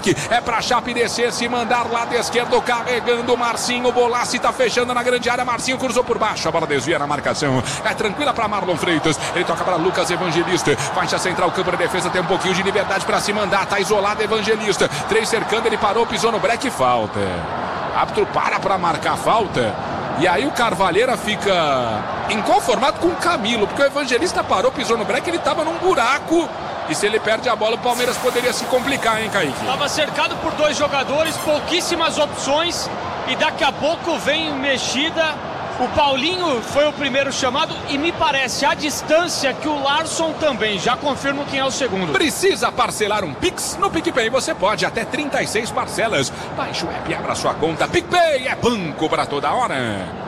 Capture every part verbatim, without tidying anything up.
ataque. É pra Chape descer, se mandar lado esquerdo, carregando o Marcinho. Bolassi tá fechando na grande área. Marcinho cruzou por baixo, a bola desvia na marcação. É tranquila pra Marlon Freitas. Ele toca para Lucas Evangelista. Faixa central, campo de defesa, tem um pouquinho de liberdade pra se mandar. Tá isolado Evangelista. Três cercando, ele parou, pisou no break, falta. Árbitro para pra marcar falta. E aí o Carvalheira fica inconformado com o Camilo, porque o Evangelista parou, pisou no break, ele estava num buraco. E se ele perde a bola, o Palmeiras poderia se complicar, hein, Kaique? Estava cercado por dois jogadores, pouquíssimas opções. E daqui a pouco vem mexida. O Paulinho foi o primeiro chamado e me parece à distância que o Larson também. Já confirmo quem é o segundo. Precisa parcelar um Pix? No PicPay você pode, até trinta e seis parcelas. Baixe o app e abra sua conta. PicPay é banco para toda hora.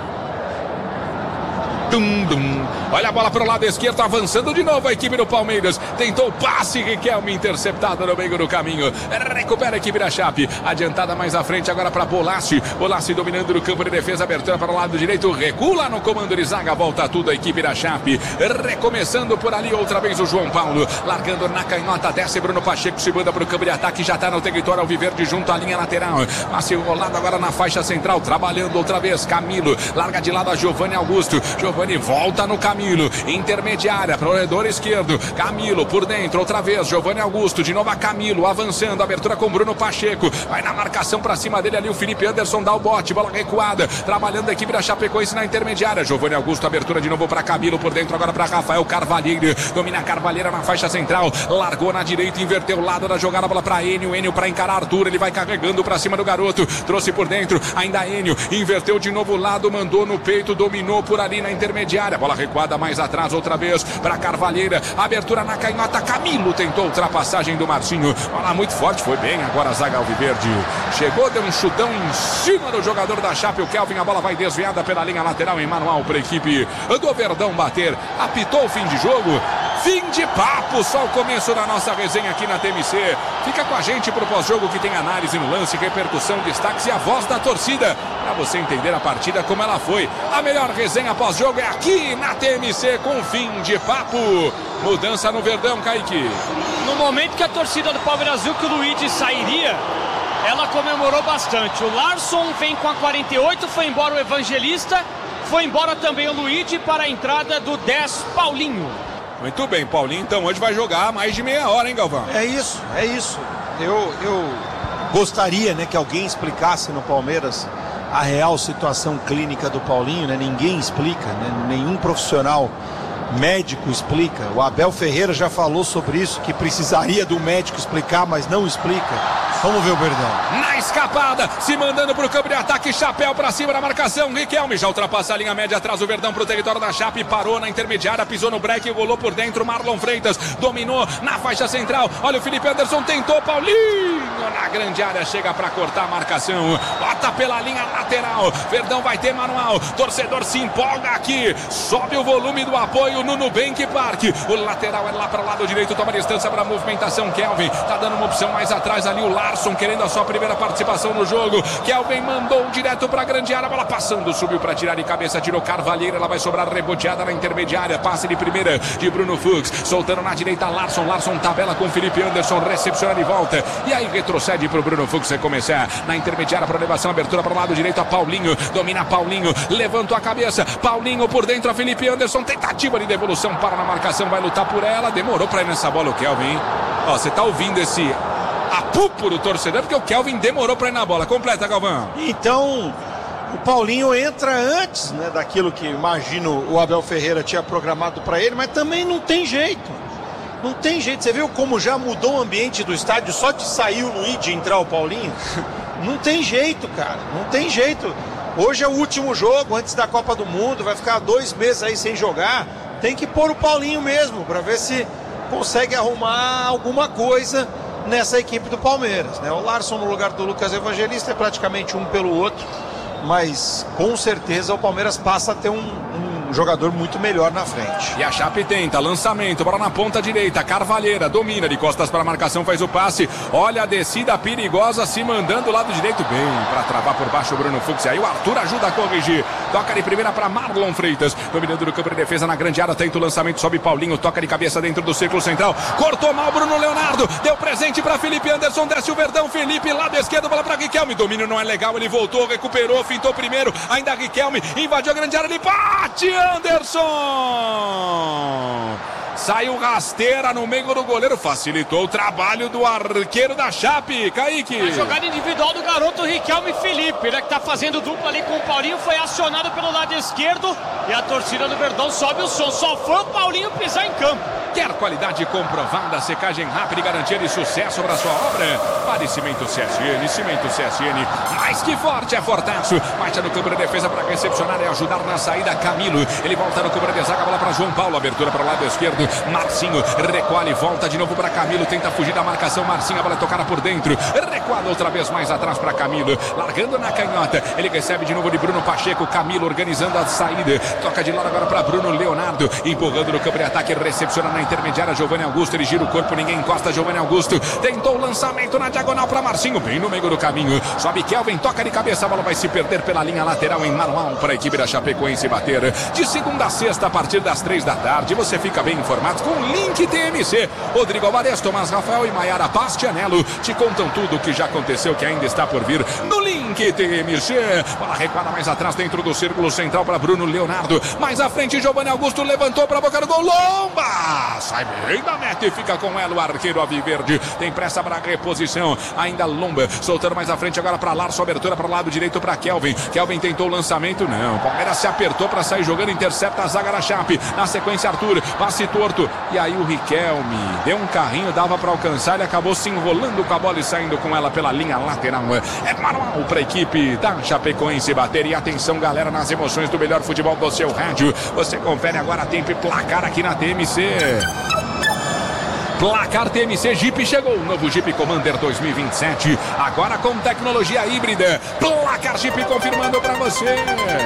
Dum, dum. Olha a bola para o lado esquerdo, avançando de novo a equipe do Palmeiras. Tentou o passe, Riquelme interceptado no meio do caminho. Recupera a equipe da Chape. Adiantada mais à frente agora para Bolassi. Bolassi dominando no campo de defesa, abertura para o lado direito. Recula no comando de zaga, volta tudo a equipe da Chape. Recomeçando por ali outra vez o João Paulo. Largando na canhota, desce Bruno Pacheco, se manda para o campo de ataque. Já está no território alviverde junto à linha lateral. Passe rolado agora na faixa central, trabalhando outra vez. Camilo, larga de lado a Giovanni Augusto. Giovanni volta no Camilo, intermediária, corredor esquerdo, Camilo por dentro, outra vez, Giovanni Augusto, de novo a Camilo, avançando, abertura com Bruno Pacheco, vai na marcação pra cima dele ali, o Felipe Anderson dá o bote, bola recuada, trabalhando a equipe da Chapecoense na intermediária, Giovanni Augusto, abertura de novo pra Camilo, por dentro agora pra Rafael Carvalheiro, domina a Carvalheira na faixa central, largou na direita, inverteu o lado da jogada, bola pra Enio, Enio pra encarar Arthur, ele vai carregando pra cima do garoto, trouxe por dentro, ainda Enio, inverteu de novo o lado, mandou no peito, dominou por ali na intermediária, bola recuada mais atrás outra vez para Carvalheira, abertura na canhota, Camilo tentou ultrapassagem do Marcinho, bola muito forte, foi bem agora a zaga alviverde, chegou, deu um chutão em cima do jogador da Chape, o Kelvin, a bola vai desviada pela linha lateral em manual para a equipe do Verdão bater, apitou o fim de jogo, fim de papo, só o começo da nossa resenha aqui na T M C, fica com a gente pro pós-jogo que tem análise no lance, repercussão, destaques e a voz da torcida, para você entender a partida como ela foi, a melhor resenha pós-jogo é aqui na T M C com fim de papo, mudança no Verdão, Kaique. No momento que a torcida do Palmeiras viu que o Luigi sairia, ela comemorou bastante, o Larson vem com a quarenta e oito, foi embora o Evangelista, foi embora também o Luigi para a entrada do dez, Paulinho. Muito bem, Paulinho, então hoje vai jogar mais de meia hora, hein, Galvão? É isso, é isso. Eu, eu gostaria, né, que alguém explicasse no Palmeiras a real situação clínica do Paulinho, né? Ninguém explica, né? Nenhum profissional médico explica. O Abel Ferreira já falou sobre isso, que precisaria do médico explicar, mas não explica. Vamos ver o Verdão. Na escapada, se mandando pro campo de ataque, chapéu pra cima da marcação, Riquelme já ultrapassa a linha média atrás, o Verdão pro território da Chape, parou na intermediária, pisou no break, golou por dentro, Marlon Freitas, dominou na faixa central, olha o Felipe Anderson, tentou, Paulinho na grande área, chega pra cortar a marcação, bota pela linha lateral, Verdão vai ter manual, torcedor se empolga aqui, sobe o volume do apoio no Nubank Park, o lateral é lá para o lado direito, toma distância para a movimentação, Kelvin, tá dando uma opção mais atrás ali, o Larson querendo a sua primeira participação no jogo, Kelvin mandou direto para a grande área, bola passando, subiu para tirar de cabeça, tirou Carvalheira, ela vai sobrar reboteada na intermediária, passe de primeira de Bruno Fux, soltando na direita Larson, Larson tabela com Felipe Anderson, recepciona de volta, e aí retrocede para o Bruno Fux recomeçar, na intermediária para elevação, abertura para o lado direito a Paulinho, domina Paulinho, levantou a cabeça, Paulinho por dentro a Felipe Anderson, tentativa de devolução, para na marcação, vai lutar por ela, demorou para ir nessa bola o Kelvin, hein? Ó, você tá ouvindo esse apupo do torcedor, porque o Kelvin demorou para ir na bola, completa, Galvão. Então, o Paulinho entra antes, né, daquilo que imagino o Abel Ferreira tinha programado para ele, mas também não tem jeito, não tem jeito, você viu como já mudou o ambiente do estádio, só de sair o Luigi e entrar o Paulinho, não tem jeito, cara, não tem jeito. Hoje é o último jogo antes da Copa do Mundo, vai ficar dois meses aí sem jogar, tem que pôr o Paulinho mesmo, para ver se consegue arrumar alguma coisa nessa equipe do Palmeiras, né? O Larson no lugar do Lucas Evangelista é praticamente um pelo outro, mas com certeza o Palmeiras passa a ter um, um, um jogador muito melhor na frente. E a Chape tenta, lançamento, bola na ponta direita, Carvalheira domina de costas para a marcação, faz o passe, olha a descida perigosa, se mandando do lado direito, bem para travar por baixo o Bruno Fux, aí o Arthur ajuda a corrigir, toca de primeira para Marlon Freitas, dominando do campo de defesa na grande área, tenta o lançamento, sobe Paulinho, toca de cabeça dentro do círculo central, cortou mal Bruno Leonardo, deu presente para Felipe Anderson, desce o Verdão, Felipe, lado esquerdo, bola para Riquelme, domínio não é legal, ele voltou, recuperou, fintou primeiro, ainda Riquelme, invadiu a grande área, ele bate, Anderson! Saiu rasteira no meio do goleiro, facilitou o trabalho do arqueiro da Chape, Kaique. A jogada individual do garoto Riquelme Felipe, né, que tá fazendo dupla ali com o Paulinho, foi acionado pelo lado esquerdo e a torcida do Verdão sobe o som, só foi o Paulinho pisar em campo. Quer qualidade comprovada, secagem rápida e garantia de sucesso para sua obra? Pare Cimento C S N, Cimento C S N, mais que forte é fortaço. Baixa no campo de defesa para recepcionar e ajudar na saída Camilo. Ele volta no campo de zaga, bola para João Paulo, abertura para o lado esquerdo. Marcinho recolhe, volta de novo para Camilo, tenta fugir da marcação. Marcinho, a bola é tocada por dentro, recuada outra vez mais atrás para Camilo, largando na canhota. Ele recebe de novo de Bruno Pacheco. Camilo organizando a saída, toca de lado agora para Bruno Leonardo, empurrando no campo de ataque, recepciona na intermediária Giovanni Augusto, ele gira o corpo, ninguém encosta. Giovanni Augusto tentou o lançamento na diagonal para Marcinho, bem no meio do caminho, sobe Kelvin, toca de cabeça, a bola vai se perder pela linha lateral em manual para a equipe da Chapecoense bater. De segunda a sexta, a partir das três da tarde, você fica bem informado com o Link T M C. Rodrigo Alvarez, Tomás Rafael e Maiara Bastianello te contam tudo o que já aconteceu, que ainda está por vir no Link T M C. Bola recuada mais atrás dentro do círculo central para Bruno Leonardo, mais à frente Giovanni Augusto levantou para a boca do gol, Lomba sai bem da meta e fica com ela o arqueiro Alviverde, tem pressa para a reposição, ainda Lomba soltando mais à frente agora para Larson, abertura para o lado direito para Kelvin. Kelvin tentou o lançamento, não, Palmeiras se apertou para sair jogando, intercepta a zaga da Chape, na sequência Arthur, passe torto, e aí o Riquelme deu um carrinho, dava para alcançar, ele acabou se enrolando com a bola e saindo com ela pela linha lateral. É manual para a equipe da Chapecoense bater. E atenção galera, nas emoções do melhor futebol do seu rádio, você confere agora tempo e placar aqui na T M C. Placar T M C, Jeep chegou, novo Jeep Commander dois mil e vinte e sete, agora com tecnologia híbrida. Placar Jeep confirmando para você.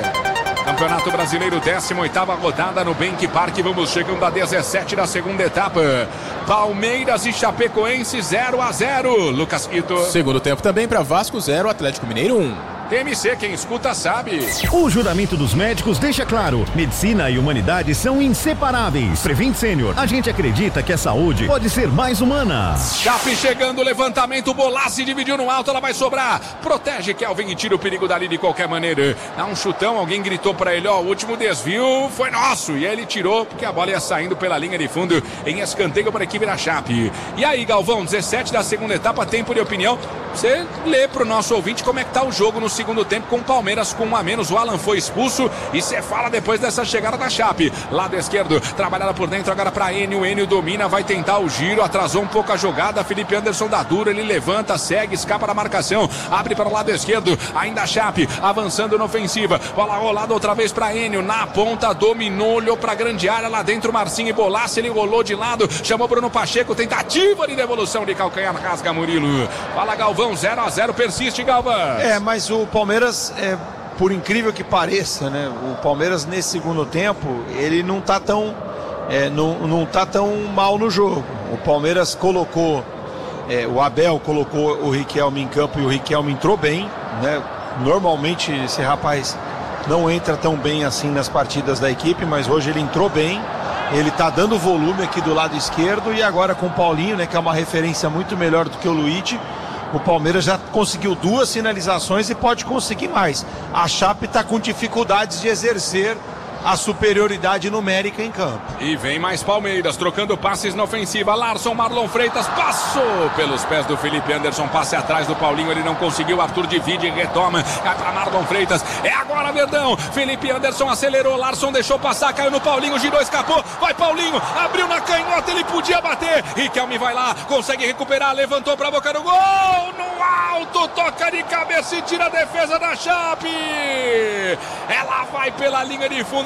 Campeonato Brasileiro, décima oitava rodada no Bank Park. Vamos chegando a dezessete da segunda etapa. Palmeiras e Chapecoense zero a zero. Lucas Quito. Segundo tempo também para Vasco zero, Atlético Mineiro um. T M C, quem escuta sabe. O juramento dos médicos deixa claro: medicina e humanidade são inseparáveis. Prevent Sênior, a gente acredita que a saúde pode ser mais humana. Chape chegando, levantamento, Bolassi dividiu no alto, ela vai sobrar. Protege Kelvin e tira o perigo dali de qualquer maneira. Dá um chutão, alguém gritou pra ele, ó, o último desvio foi nosso. E ele tirou, porque a bola ia saindo pela linha de fundo em escanteio para a equipe da Chape. E aí, Galvão, dezessete da segunda etapa, tempo de opinião. Você lê pro nosso ouvinte como é que tá o jogo no segundo tempo com o Palmeiras com um a menos. O Alan foi expulso e você fala depois dessa chegada da Chape. Lado esquerdo, trabalhada por dentro agora para Enio. Enio domina, vai tentar o giro, atrasou um pouco a jogada. Felipe Anderson dá dura, ele levanta, segue, escapa da marcação, abre para o lado esquerdo, ainda a Chape avançando na ofensiva. Bola rolada outra vez para Enio, na ponta, dominou, olhou para a grande área, lá dentro Marcinho e Bolassi, ele rolou de lado, chamou Bruno Pacheco, tentativa de devolução de calcanhar, rasga Murilo. Fala Galvão, zero a zero, persiste Galvão. É, mas o Palmeiras, é, por incrível que pareça, né? O Palmeiras nesse segundo tempo, ele não tá tão, é, não, não tá tão mal no jogo. O Palmeiras colocou, é, o Abel colocou o Riquelme em campo e o Riquelme entrou bem, né? Normalmente esse rapaz não entra tão bem assim nas partidas da equipe, mas hoje ele entrou bem. Ele tá dando volume aqui do lado esquerdo e agora com o Paulinho, né? Que é uma referência muito melhor do que o Luigi. O Palmeiras já conseguiu duas sinalizações e pode conseguir mais. A Chape está com dificuldades de exercer a superioridade numérica em campo. E vem mais Palmeiras, trocando passes na ofensiva. Larson, Marlon Freitas, passou pelos pés do Felipe Anderson, passe atrás do Paulinho, ele não conseguiu, Arthur divide e retoma, cai para Marlon Freitas, é agora Verdão, Felipe Anderson acelerou, Larson deixou passar, caiu no Paulinho, girou, escapou, vai Paulinho, abriu na canhota, ele podia bater, Riquelme vai lá, consegue recuperar, levantou para a boca do gol, no alto, toca de cabeça e tira a defesa da Chape, ela vai pela linha de fundo,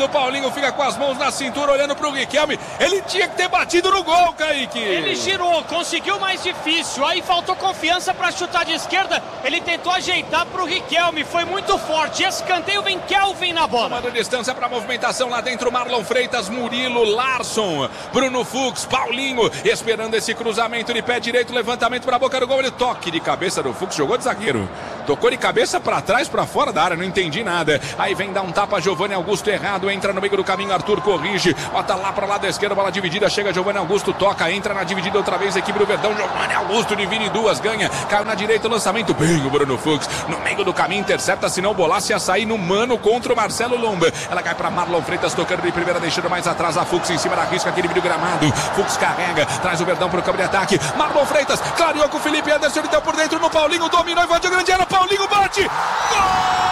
do Paulinho fica com as mãos na cintura olhando pro Riquelme. Ele tinha que ter batido no gol, Kaique. Ele girou, conseguiu mais difícil. Aí faltou confiança para chutar de esquerda. Ele tentou ajeitar pro Riquelme. Foi muito forte. Escanteio, vem Kelvin na bola. Tomando distância para movimentação lá dentro. Marlon Freitas, Murilo, Larson, Bruno Fux, Paulinho. Esperando esse cruzamento de pé direito. Levantamento para a boca do gol. Ele toque de cabeça do Fux. Jogou de zagueiro. Tocou de cabeça para trás, para fora da área. Não entendi nada. Aí vem dar um tapa. Giovanni Augusto errado. Entra no meio do caminho. Arthur corrige. Bota lá para lá da esquerda. Bola dividida. Chega Giovanni Augusto. Toca. Entra na dividida outra vez. Equipe do Verdão. Giovanni Augusto divide em duas. Ganha. Caiu na direita. Lançamento. Bem o Bruno Fux. No meio do caminho. Intercepta. Se não bolasse ia sair no mano contra o Marcelo Lomba. Ela cai para Marlon Freitas. Tocando de primeira. Deixando mais atrás a Fux em cima da risca. Aquele vídeo gramado. Fux carrega. Traz o Verdão para o campo de ataque. Marlon Freitas. Clareou com o Felipe Anderson. Então por dentro no Paulinho. Dominou. Invadiu a grande área. Paulinho bate. Gol!